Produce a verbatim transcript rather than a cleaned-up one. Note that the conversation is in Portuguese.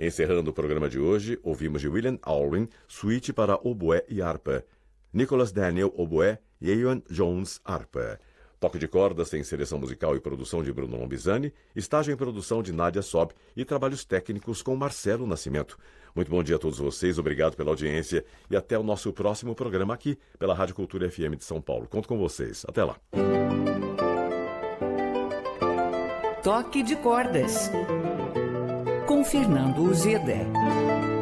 Encerrando o programa de hoje, ouvimos de William Alwyn, suíte para oboé e harpa. Nicholas Daniel, oboé e Ewan Jones, harpa. Toque de cordas tem seleção musical e produção de Bruno Lombizani, estágio em produção de Nádia Sob e trabalhos técnicos com Marcelo Nascimento. Muito bom dia a todos vocês, obrigado pela audiência e até o nosso próximo programa aqui pela Rádio Cultura F M de São Paulo. Conto com vocês. Até lá. Toque de cordas com Fernando Uzeda.